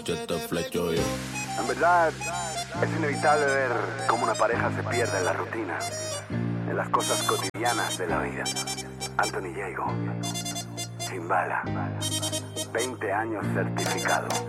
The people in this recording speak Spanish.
En verdad, es inevitable ver cómo una pareja se pierde en la rutina, en las cosas cotidianas de la vida. Anthony Diego, Chimbala, 20 años certificado.